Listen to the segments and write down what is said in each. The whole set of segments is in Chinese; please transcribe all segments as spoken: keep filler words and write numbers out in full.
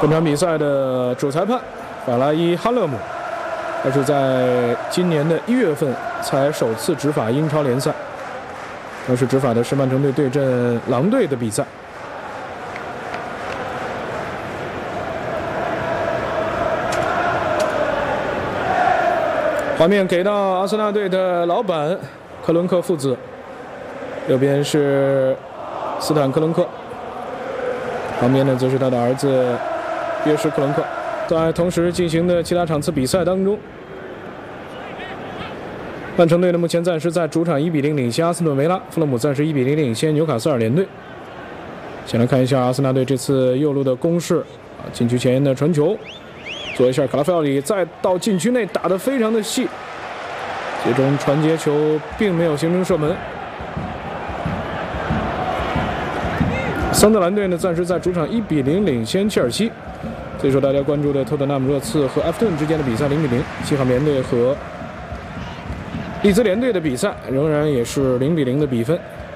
本场比赛的主裁判法拉伊哈勒姆，他是在今年的一月份才首次执法英超联赛，当时执法的是曼城队对阵狼队的比赛。画面给到阿森纳队的老板克伦克父子，右边是斯坦克伦克，旁边呢则是他的儿子约什克伦克。在同时进行的其他场次比赛当中，曼城队呢目前暂时在主场一比零领先阿斯顿维拉，富勒姆暂时一比零领先纽卡斯尔联队。先来看一下阿森纳队这次右路的攻势，啊，禁区前沿的传球。做一下卡拉菲奥里，再到禁区内打得非常的细，最终传接球并没有形成射门。桑德兰队呢暂时在主场一比零领先切尔西。最受大家关注的托特纳姆热刺和埃弗顿之间的比赛零比零，西汉姆联队和利兹联队的比赛仍然也是零比零的比分。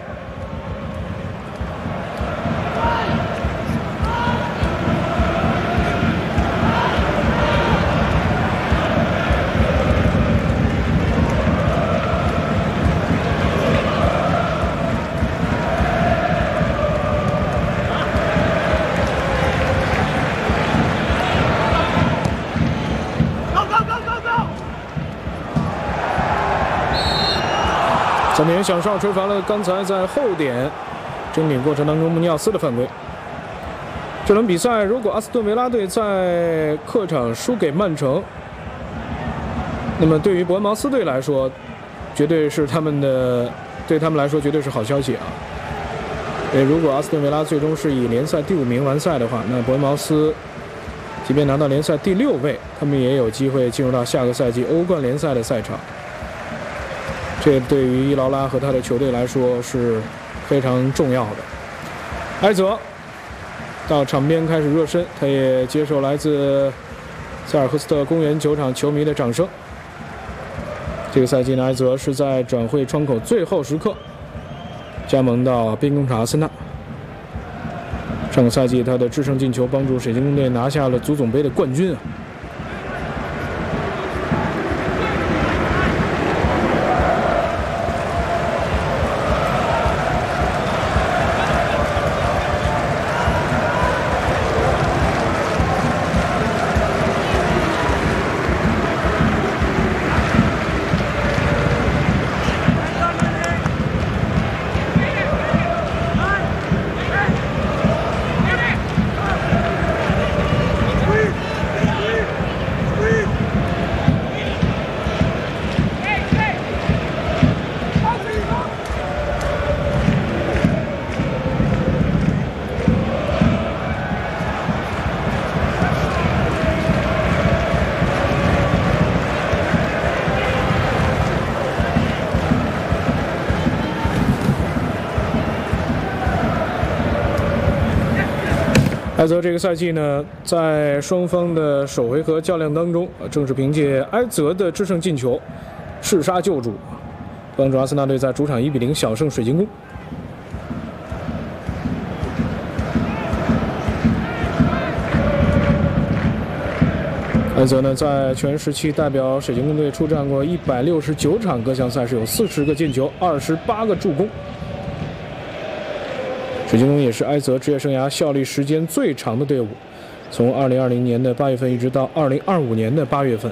三点响哨吹罚了刚才在后点争顶过程当中穆尼奥斯的犯规。这轮比赛如果阿斯顿维拉队在客场输给曼城，那么对于伯恩茅斯队来说，绝对是他们的对他们来说绝对是好消息啊。对，如果阿斯顿维拉最终是以联赛第五名完赛的话，那伯恩茅斯即便拿到联赛第六位，他们也有机会进入到下个赛季欧冠联赛的赛场。这对于伊劳拉和他的球队来说是非常重要的。埃泽到场边开始热身，他也接受来自塞尔赫斯特公园球场球迷的掌声。这个赛季呢，埃泽是在转会窗口最后时刻加盟到兵工厂阿森纳。上个赛季他的制胜进球帮助水晶宫队拿下了足总杯的冠军啊。埃泽这个赛季呢，在双方的首回合较量当中，正是凭借埃泽的制胜进球，弑杀救主，帮助阿森纳队在主场一比零小胜水晶宫。埃泽呢，在全时期代表水晶宫队出战过一百六十九场各项赛事，有四十个进球，二十八个助攻。水晶宫也是埃泽职业生涯效力时间最长的队伍，从二零二零年的八月份一直到二零二五年的八月份。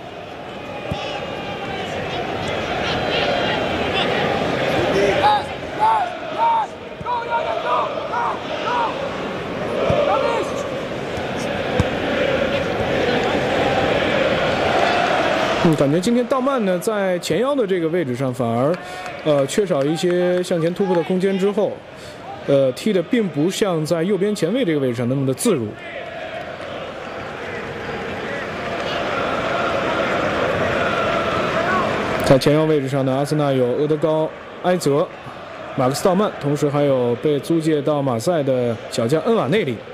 嗯，感觉今天道曼呢在前腰的这个位置上反而，呃，缺少一些向前突破的空间之后。呃，踢的并不像在右边前卫这个位置上那么的自如。在前腰位置上呢，阿森纳有厄德高、埃泽、马克斯道曼，同时还有被租借到马赛的小将恩瓦内里。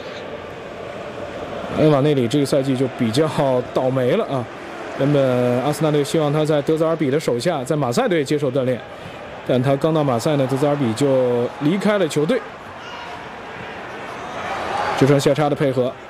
恩瓦内里这个赛季就比较倒霉了啊！原本阿森纳队希望他在德泽尔比的手下，在马赛队接受锻炼。但他刚到马赛呢，德泽尔比就离开了球队。这传下插的配合，